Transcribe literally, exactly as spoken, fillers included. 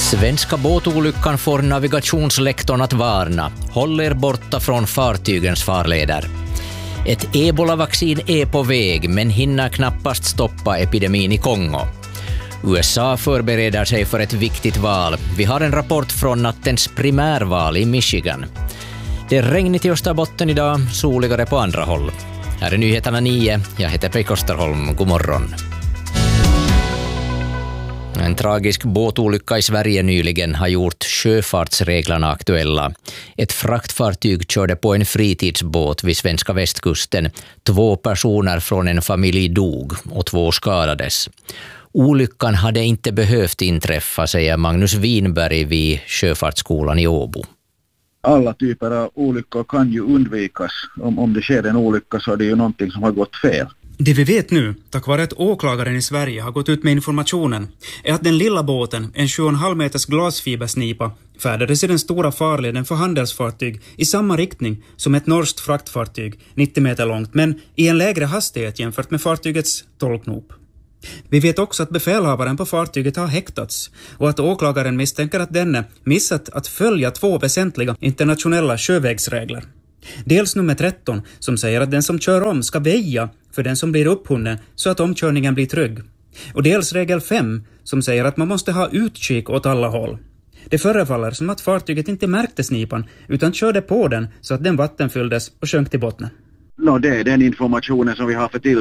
Svenska båtolyckan får navigationslektorn att varna. Håll er borta från fartygens farleder. Ett ebola-vaccin är på väg men hinner knappast stoppa epidemin i Kongo. U S A förbereder sig för ett viktigt val. Vi har en rapport från nattens primärval i Michigan. Det är regnigt i Österbotten idag, soligare på andra håll. Här är nyheterna nio. Jag heter Pekka Österholm. God morgon. En tragisk båtolycka i Sverige nyligen har gjort sjöfartsreglerna aktuella. Ett fraktfartyg körde på en fritidsbåt vid svenska västkusten. Två personer från en familj dog och två skadades. Olyckan hade inte behövt inträffa, säger Magnus Winberg vid Sjöfartsskolan i Åbo. Alla typer av olyckor kan ju undvikas. Om, om det sker en olycka så är det ju någonting som har gått fel. Det vi vet nu, tack vare att åklagaren i Sverige har gått ut med informationen, är att den lilla båten, en sju komma fem meters glasfibersnipa, färdades i den stora farleden för handelsfartyg i samma riktning som ett norskt fraktfartyg, nittio meter långt, men i en lägre hastighet jämfört med fartygets tolvknop. Vi vet också att befälhavaren på fartyget har häktats och att åklagaren misstänker att denne missat att följa två väsentliga internationella sjövägsregler. Dels nummer tretton som säger att den som kör om ska väja för den som blir upphunnen så att omkörningen blir trygg. Och dels regel fem som säger att man måste ha utkik åt alla håll. Det förefaller som att fartyget inte märkte snipan utan körde på den så att den vattenfylldes och sjönk till botten. No, det är den informationen som vi har för till.